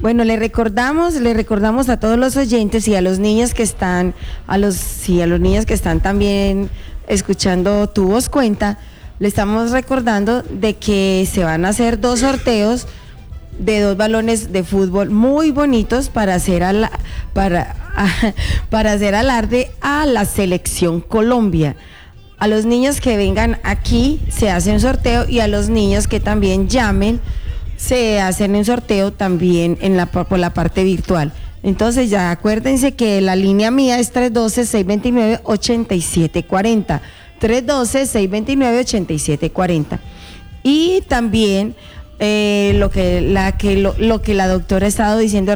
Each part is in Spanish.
Bueno, le recordamos a todos los oyentes y a los niños que están, a los niños que están también escuchando Tu Voz Cuenta, le estamos recordando de que se van a hacer 2 sorteos de 2 balones de fútbol muy bonitos para hacer hacer alarde a la Selección Colombia. A los niños que vengan aquí se hace un sorteo, y a los niños que también llamen se hacen un sorteo también por la parte virtual. Entonces ya acuérdense que la línea mía es 312-629-8740. 312-629-8740. Y también lo que la doctora ha estado diciendo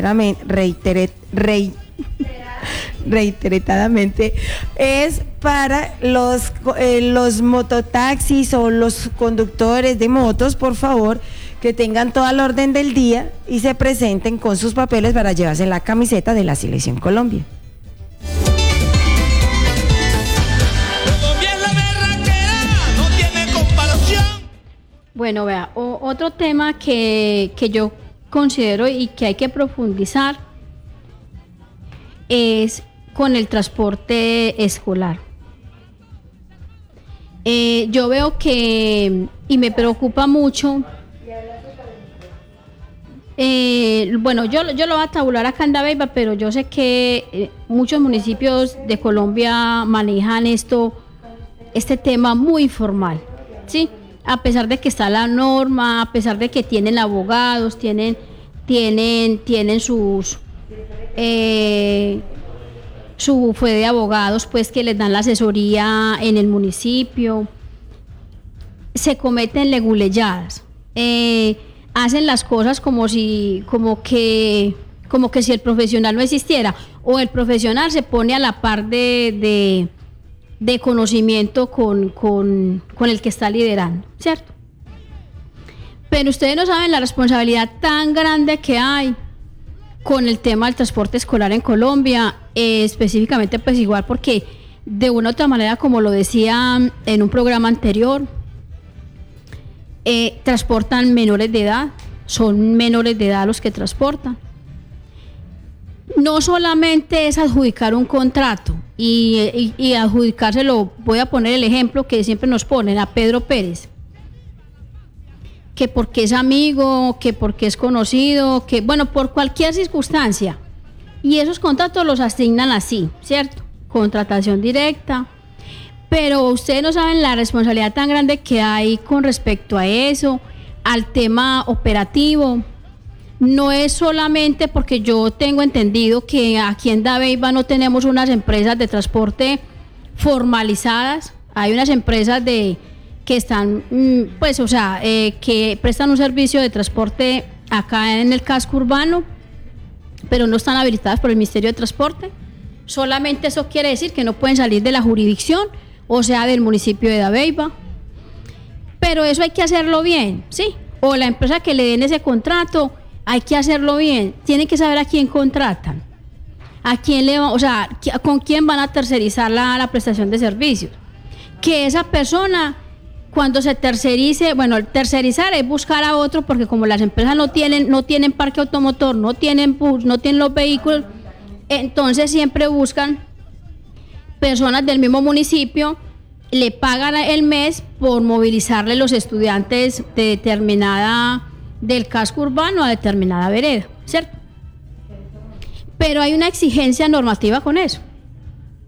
reiteradamente es para los mototaxis o los conductores de motos, por favor, que tengan toda la orden del día y se presenten con sus papeles para llevarse la camiseta de la Selección Colombia. Bueno, vea, otro tema que yo considero y que hay que profundizar es con el transporte escolar. Yo veo que, y me preocupa mucho, bueno, yo lo voy a tabular acá en Dabeiba, pero yo sé que muchos municipios de Colombia manejan este tema muy informal, ¿sí? A pesar de que está la norma, a pesar de que tienen abogados, tienen sus su bufete de abogados, pues, que les dan la asesoría en el municipio, se cometen leguleyadas, hacen las cosas como que si el profesional no existiera, o el profesional se pone a la par de conocimiento con el que está liderando, ¿cierto? Pero ustedes no saben la responsabilidad tan grande que hay con el tema del transporte escolar en Colombia, específicamente pues igual porque de una u otra manera, como lo decía en un programa anterior, transportan menores de edad, son menores de edad los que transportan. No solamente es adjudicar un contrato y adjudicárselo, voy a poner el ejemplo que siempre nos ponen a Pedro Pérez, que porque es amigo, que porque es conocido, que bueno, por cualquier circunstancia. Y esos contratos los asignan así, ¿cierto? Contratación directa. Pero ustedes no saben la responsabilidad tan grande que hay con respecto a eso, al tema operativo. No es solamente porque yo tengo entendido que aquí en Dabeiba no tenemos unas empresas de transporte formalizadas. Hay unas empresas que están, pues, o sea, que prestan un servicio de transporte acá en el casco urbano, pero no están habilitadas por el Ministerio de Transporte. Solamente eso quiere decir que no pueden salir de la jurisdicción, o sea, del municipio de Dabeiba. Pero eso hay que hacerlo bien, ¿sí? O la empresa que le den ese contrato, hay que hacerlo bien. Tienen que saber a quién contratan, a quién con quién van a tercerizar la prestación de servicios. Que esa persona, cuando se tercerice, bueno, el tercerizar es buscar a otro, porque como las empresas no tienen parque automotor, no tienen bus, no tienen los vehículos, entonces siempre buscan personas del mismo municipio, le pagan el mes por movilizarle los estudiantes del casco urbano a determinada vereda, ¿cierto? Pero hay una exigencia normativa con eso.